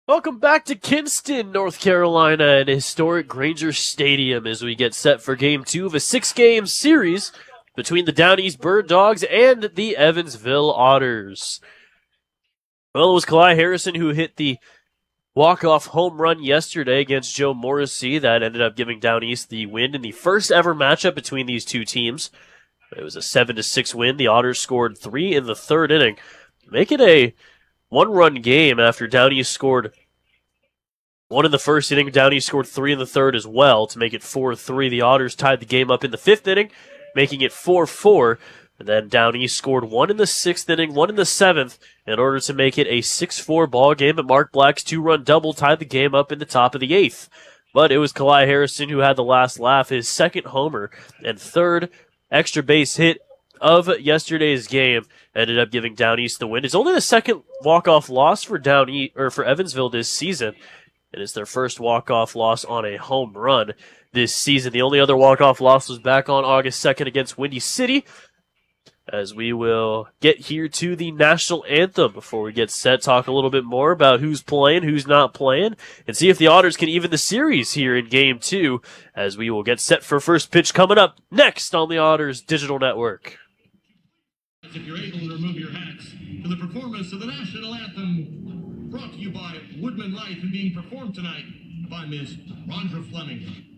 Welcome back to Kinston, North Carolina, and historic Granger Stadium as we get set for Game 2 of a 6-game series between the Down East Bird Dogs and the Evansville Otters. Well, it was Kalai Harrison who hit the walk-off home run yesterday against Joe Morrissey that ended up giving Down East the win in the first ever matchup between these two teams. It was a 7-6 win. The Otters scored 3 in the third inning, make it a one-run game after Down East scored 1 in the first inning. Down East scored 3 in the third as well to make it 4-3. The Otters tied the game up in the fifth inning, making it 4-4. And then Down East scored 1 in the sixth inning, 1 in the seventh, in order to make it a 6-4 ball game. And Mark Black's 2-run double tied the game up in the top of the eighth. But it was Kalai Harrison who had the last laugh, his second homer and third extra base hit of yesterday's game ended up giving Down East the win. It's only the second walk-off loss for for Evansville this season. It is their first walk-off loss on a home run this season. The only other walk-off loss was back on August 2nd against Windy City. As we will get here to the national anthem before we get set, talk a little bit more about who's playing, who's not playing, and see if the Otters can even the series here in Game 2, as we will get set for first pitch coming up next on the Otters Digital Network. If you're able to remove your hats to the performance of the national anthem, brought to you by Woodman Life and being performed tonight by Ms. Rondra Fleming.